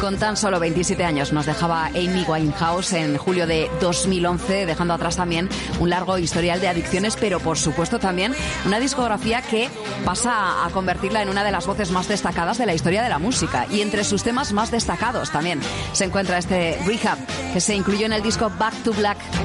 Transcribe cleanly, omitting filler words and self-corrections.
Con tan solo 27 años nos dejaba Amy Winehouse en julio de 2011, dejando atrás también un largo historial de adicciones, pero por supuesto también una discografía que pasa a convertirla en una de las voces más destacadas de la historia de la música. Y entre sus temas más destacados también se encuentra este Rehab, que se incluyó en el disco Back to Black